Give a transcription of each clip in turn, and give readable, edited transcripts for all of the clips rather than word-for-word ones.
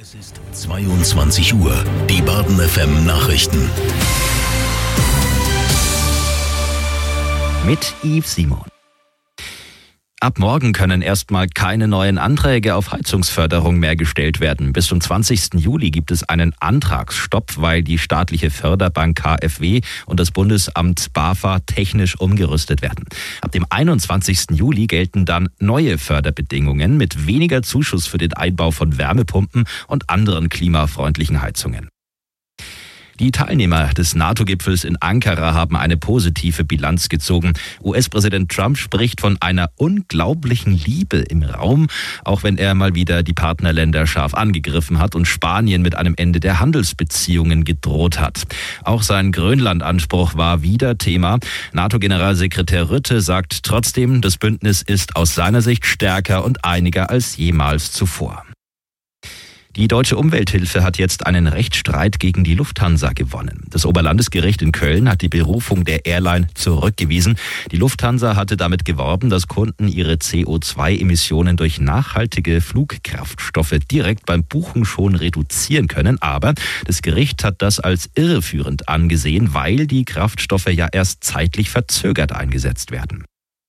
Es ist 22 Uhr. Die Baden FM Nachrichten. Mit Yves Simon. Ab morgen können erstmal keine neuen Anträge auf Heizungsförderung mehr gestellt werden. Bis zum 20. Juli gibt es einen Antragsstopp, weil die staatliche Förderbank KfW und das Bundesamt BAFA technisch umgerüstet werden. Ab dem 21. Juli gelten dann neue Förderbedingungen mit weniger Zuschuss für den Einbau von Wärmepumpen und anderen klimafreundlichen Heizungen. Die Teilnehmer des NATO-Gipfels in Ankara haben eine positive Bilanz gezogen. US-Präsident Trump spricht von einer unglaublichen Liebe im Raum, auch wenn er mal wieder die Partnerländer scharf angegriffen hat und Spanien mit einem Ende der Handelsbeziehungen gedroht hat. Auch sein Grönland-Anspruch war wieder Thema. NATO-Generalsekretär Rutte sagt trotzdem, das Bündnis ist aus seiner Sicht stärker und einiger als jemals zuvor. Die Deutsche Umwelthilfe hat jetzt einen Rechtsstreit gegen die Lufthansa gewonnen. Das Oberlandesgericht in Köln hat die Berufung der Airline zurückgewiesen. Die Lufthansa hatte damit geworben, dass Kunden ihre CO2-Emissionen durch nachhaltige Flugkraftstoffe direkt beim Buchen schon reduzieren können. Aber das Gericht hat das als irreführend angesehen, weil die Kraftstoffe ja erst zeitlich verzögert eingesetzt werden.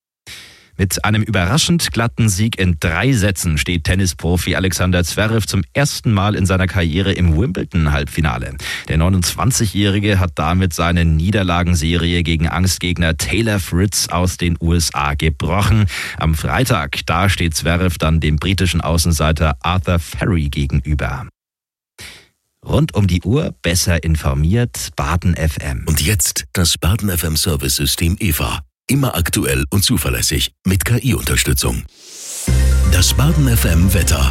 Mit einem überraschend glatten Sieg in 3 Sätzen steht Tennisprofi Alexander Zverev zum ersten Mal in seiner Karriere im Wimbledon-Halbfinale. Der 29-Jährige hat damit seine Niederlagenserie gegen Angstgegner Taylor Fritz aus den USA gebrochen. Am Freitag, da steht Zverev dann dem britischen Außenseiter Arthur Ferry gegenüber. Rund um die Uhr besser informiert, Baden FM. Und jetzt das Baden FM Service-System EVA. Immer aktuell und zuverlässig mit KI-Unterstützung. Das Baden FM Wetter.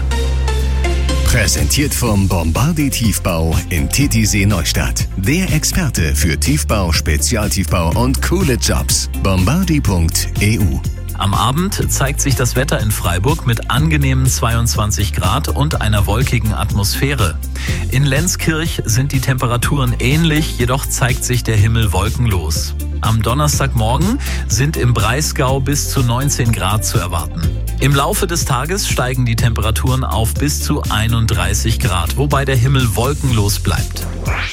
Präsentiert vom Bombardier Tiefbau in Titisee Neustadt. Der Experte für Tiefbau, Spezialtiefbau und coole Jobs. Bombardier.eu. Am Abend zeigt sich das Wetter in Freiburg mit angenehmen 22 Grad und einer wolkigen Atmosphäre. In Lenzkirch sind die Temperaturen ähnlich, jedoch zeigt sich der Himmel wolkenlos. Am Donnerstagmorgen sind im Breisgau bis zu 19 Grad zu erwarten. Im Laufe des Tages steigen die Temperaturen auf bis zu 31 Grad, wobei der Himmel wolkenlos bleibt.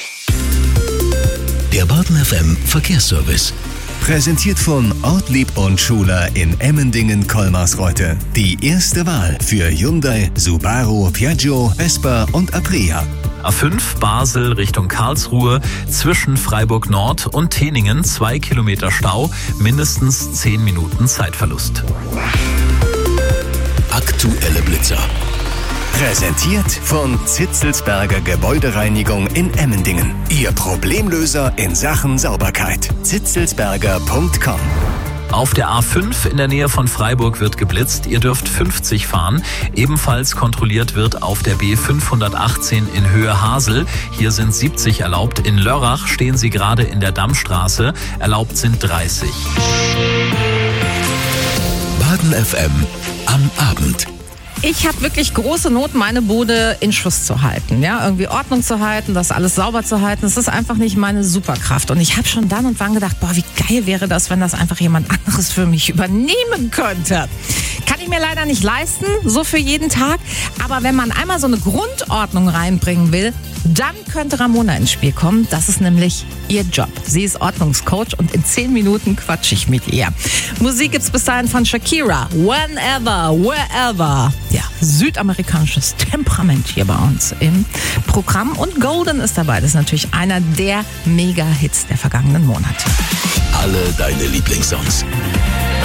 Der Baden FM Verkehrsservice. Präsentiert von Ortlieb und Schuler in Emmendingen-Kolmarsreuth. Die erste Wahl für Hyundai, Subaru, Piaggio, Vespa und Aprilia. A5 Basel Richtung Karlsruhe, zwischen Freiburg Nord und Teningen 2 Kilometer Stau, mindestens 10 Minuten Zeitverlust. Aktuelle Blitzer. Präsentiert von Zitzelsberger Gebäudereinigung in Emmendingen. Ihr Problemlöser in Sachen Sauberkeit. zitzelsberger.com. Auf der A5 in der Nähe von Freiburg wird geblitzt. Ihr dürft 50 fahren. Ebenfalls kontrolliert wird auf der B518 in Höhe Hasel. Hier sind 70 erlaubt. In Lörrach stehen Sie gerade in der Dammstraße. Erlaubt sind 30. Baden FM am Abend. Ich habe wirklich große Not, meine Bude in Schuss zu halten. Ja, irgendwie Ordnung zu halten, das alles sauber zu halten. Das ist einfach nicht meine Superkraft. Und ich habe schon dann und wann gedacht, wie geil wäre das, wenn das einfach jemand anderes für mich übernehmen könnte. Kann ich mir leider nicht leisten, so für jeden Tag. Aber wenn man einmal so eine Grundordnung reinbringen will, dann könnte Ramona ins Spiel kommen. Das ist nämlich ihr Job. Sie ist Ordnungscoach und in 10 Minuten quatsche ich mit ihr. Musik gibt's bis dahin von Shakira. Whenever, wherever. Ja, südamerikanisches Temperament hier bei uns im Programm. Und Golden ist dabei. Das ist natürlich einer der Mega-Hits der vergangenen Monate. Alle deine Lieblingssongs.